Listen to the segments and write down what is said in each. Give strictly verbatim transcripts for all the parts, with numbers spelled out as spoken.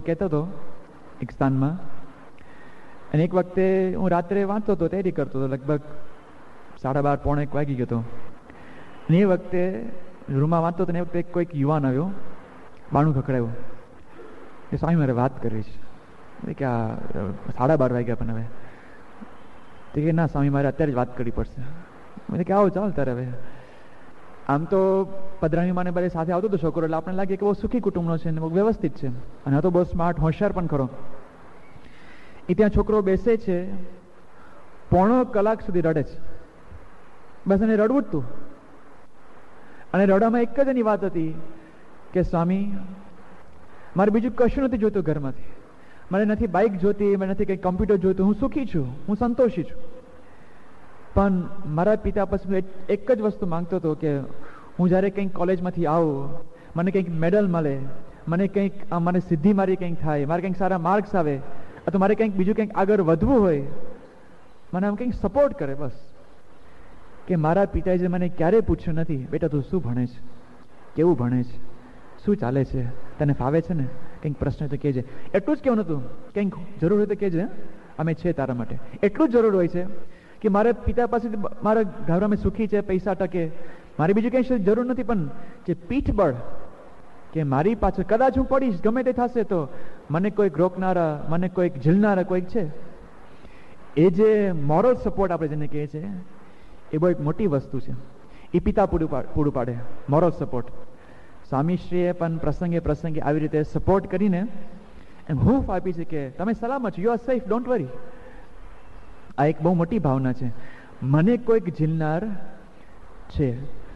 કહેતો હતો એક સ્થાનમાં. અને એક વખતે હું રાત્રે વાંચતો હતો, તૈયારી કરતો હતો, લગભગ સાડા બાર પોણે એક વાગી ગયો હતો. અને એ વખતે રૂમમાં વાંચતો હતો ને એ વખતે કોઈક યુવાન આવ્યો, બાણું ખખડાવ્યું કે સ્વામી મારે વાત કરવી છે. કે આ સાડા બાર વાગ્યા પણ હવે તો કે ના સ્વામી મારે અત્યારે જ વાત કરવી પડશે. મને કે આવો ચાલ તારે. હવે આમ તો પધરામીમાં બધે સાથે આવતો હતો છોકરો, એટલે આપણે લાગે કે બહુ સુખી કુટુંબનો છે ને બહુ વ્યવસ્થિત છે, અને હતો બહુ સ્માર્ટ, હોશિયાર પણ ખરો. એ ત્યાં છોકરો બેસે છે, પોણો કલાક સુધી રડે છે, બસ એને રડવું જ તું. અને રડવામાં એક જ એની વાત હતી કે સ્વામી મારે બીજું કશું નથી જોતું ઘરમાંથી, મારે નથી બાઇક જોતી, મારે નથી કંઈ કમ્પ્યુટર જોતું, હું સુખી છું, હું સંતોષી છું. પણ મારા પિતા પછી એક જ વસ્તુ માંગતો હતો કે હું જ્યારે કંઈક કોલેજમાંથી આવું, મને કંઈક મેડલ મળે, મને કંઈક મને સિદ્ધિ મારી કંઈક થાય, મારે કંઈક સારા માર્ક્સ આવે, અથવા મારે કંઈક બીજું કંઈક આગળ વધવું હોય, મને આમ કંઈક સપોર્ટ કરે. બસ કે મારા પિતાએ મને ક્યારેય પૂછ્યું નથી બેટા તું શું ભણે છે, કેવું ભણે છે, શું ચાલે છે, તને ફાવે છે ને, કંઈક પ્રશ્ન તો કહેજે. એટલું જ કેવું નતું, કંઈક જરૂર હોય તો કહેજે, અમે છે તારા માટે. એટલું જ જરૂર હોય છે કે મારા પિતા પાસેથી મારા ઘરમાં સુખી છે, પૈસા ટકે, મારી બીજું કંઈ જરૂર નથી, પણ જે પીઠબળ કે મારી પાછળ કદાચ હું પડીશ, ગમે તે થશે તો મને કોઈક રોકનારા, મને કોઈક ઝીલનારા કોઈક છે. એ જે મોરલ સપોર્ટ આપણે જેને કહીએ છીએ એ બહુ એક મોટી વસ્તુ છે. એ પિતા પૂરું પૂરું પાડે મોરલ સપોર્ટ. સ્વામીશ્રીએ પણ પ્રસંગે પ્રસંગે આવી રીતે સપોર્ટ કરીને એમ હૂફ આપી છે કે તમે સલામત છો, you are safe, don't worry. આ એક બહુ મોટી ભાવના છે, મને કોઈક ઝીલનાર છે.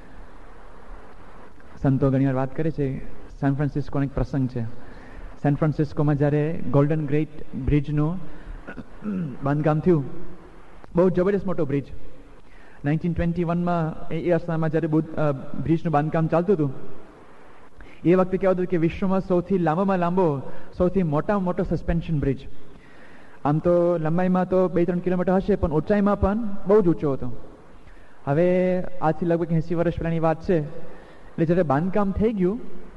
સંતો ઘણી વાર વાત કરે છે, સેન ફ્રાન્સિસ્કોનો એક પ્રસંગ છે. સેન ફ્રાન્સિસ્કોમાં જ્યારે ગોલ્ડન ગ્રેટ બ્રિજનું બાંધકામ થયું, બહુ જબરદસ્ત મોટો બ્રિજ, નાઇન્ટીન ટ્વેન્ટી વનમાં એ અરસામાં જ્યારે બ્રિજનું બાંધકામ ચાલતું હતું, એ વખતે કહેવાતું હતું કે વિશ્વમાં સૌથી લાંબામાં લાંબો, સૌથી મોટામાં મોટો સસ્પેન્શન બ્રિજ. આમ તો લંબાઈમાં તો બે ત્રણ કિલોમીટર હશે, પણ ઊંચાઈમાં પણ બહુ જ ઊંચો હતો. હવે આજથી લગભગ એંસી વર્ષ પહેલાંની વાત છે. એટલે જ્યારે બાંધકામ થઈ ગયું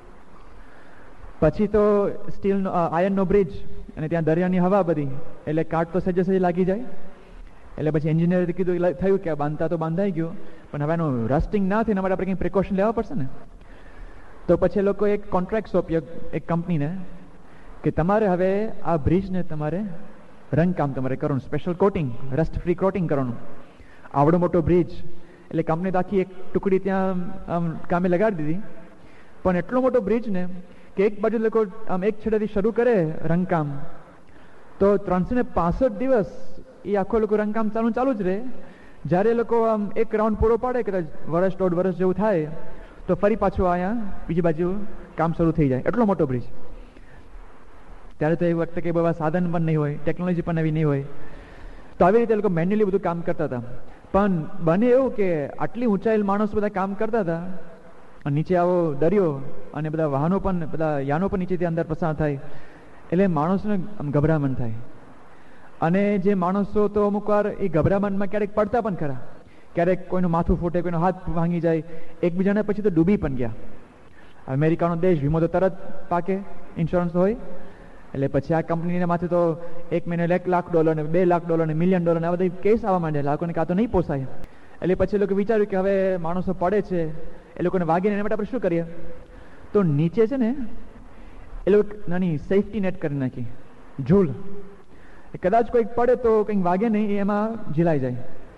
પછી તો સ્ટીલનો આયર્નનો બ્રિજ, અને ત્યાં દરિયાની હવા બધી, એટલે કાટ તો સજે સજે લાગી જાય. એટલે પછી એન્જિનિયરે કીધું, થયું કે બાંધતા તો બાંધાઈ ગયું, પણ હવે એનું રસ્ટિંગ ના થાય એના માટે આપણે કંઈ પ્રિકોશન લેવા પડશે ને. તો પછી એ લોકો એક કોન્ટ્રાક્ટ સોંપ્યો એક કંપનીને કે તમારે હવે આ બ્રિજને તમારે રંગકામ તમારે કરવાનું, special coating, rust free coating કરવાનું. આવડો મોટો બ્રિજ, એટલે કંપની તો આખી એક ટુકડી ત્યાં આમ કામે લગાડી દીધી. પણ એટલો મોટો બ્રિજ ને કે એક બાજુ લોકો આમ એક છેડેથી શરૂ કરે રંગકામ, તો ત્રણસો ને પાસઠ દિવસ એ આખો લોકો રંગકામ ચાલુ ચાલુ જ રહે. જ્યારે લોકો આમ એક રાઉન્ડ પૂરો પાડે, કદાચ વર્ષ દોઢ વર્ષ જેવું થાય, તો ફરી પાછું અહીંયા બીજી બાજુ કામ શરૂ થઈ જાય. એટલો મોટો બ્રિજ. ત્યારે તો એ વખતે કંઈ બધા સાધન પણ નહીં હોય, ટેકનોલોજી પણ એવી નહીં હોય, તો આવી રીતે લોકો મેન્યુઅલી બધું કામ કરતા હતા. પણ બને એવું કે આટલી ઊંચાઈ માણસો બધા કામ કરતા હતા, અને નીચે આવો દરિયો, અને બધા વાહનો પણ, બધા યાનો પણ નીચેથી અંદર પસાર થાય, એટલે માણસોને આમ ગભરામણ થાય. અને જે માણસો તો અમુક વાર એ ગભરામણમાં ક્યારેક પડતા પણ ખરા, ક્યારેક કોઈનું માથું ફૂટે, કોઈનો હાથ ભાંગી જાય, એકબીજાને પછી તો ડૂબી પણ ગયા. અમેરિકાનો દેશ, વીમો તો તરત પાકે, ઇન્સ્યોરન્સ હોય. એટલે પછી આ કંપનીને માથે તો એક મહિને એક લાખ ડોલર ને બે લાખ ડોલર ને મિલિયન ડોલર ને આ બધા કેસ આવવા માંડ્યા. લોકોને કાં તો નહીં પોસાય. એટલે પછી લોકો વિચાર્યું કે હવે માણસો પડે છે, એ લોકોને વાગે ને એના માટે આપણે શું કરીએ? તો નીચે છે ને એ લોકો નાની સેફટી નેટ કરી નાખી, ઝૂલ. કદાચ કોઈક પડે તો કંઈક વાગે નહીં, એમાં ઝીલાઈ જાય.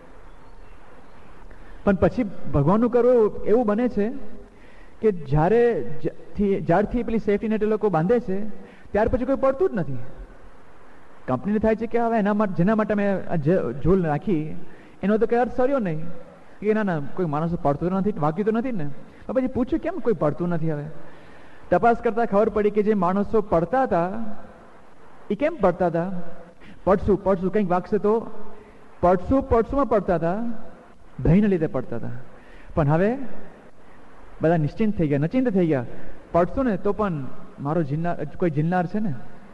પણ પછી ભગવાનનું કરવું એવું બને છે કે જ્યારે જ્યારથી પેલી સેફટી નેટ એ લોકો બાંધે છે ત્યાર પછી કોઈ પડતું જ નથી. કંપનીને થાય છે કે હવે એના માટે, જેના માટે મેં ઝૂલ રાખી એનો તો કંઈ અર્થ સર્યો નહીં કે ના ના કોઈ માણસો પડતું નથી, વાગ્યું તો નથી ને. પછી પૂછ્યું કેમ કોઈ પડતું નથી? હવે તપાસ કરતા ખબર પડી કે જે માણસો પડતા હતા એ કેમ પડતા હતા? પડશું પડશું કંઈક વાગશે તો પડશું પડશુંમાં પડતા હતા, ભયને લીધે પડતા હતા. પણ હવે બધા નિશ્ચિંત થઈ ગયા, નચિંત થઈ ગયા. પડશું ને તો પણ મારો જીનનાર, કોઈ જીનનાર છે ને,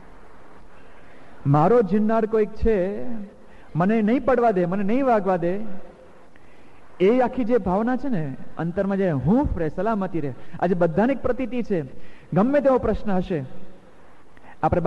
મારો જીનનાર કોઈક છે, મને નહીં પડવા દે, મને નહીં વાગવા દે. એ આખી જે ભાવના છે ને અંતરમાં, જે હૂંફ રહે, સલામતી રહે. આજે બધાની પ્રતીતિ છે, ગમે તેવો પ્રશ્ન હશે